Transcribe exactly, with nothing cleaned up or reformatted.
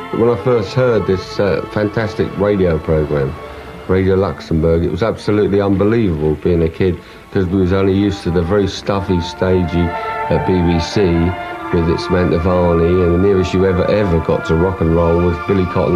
When I first heard this uh, fantastic radio programme, Radio Luxembourg, it was absolutely unbelievable being a kid, because we was only used to the very stuffy, stagey uh, B B C with its Mantovani, and the nearest you ever, ever got to rock and roll was Billy Cotton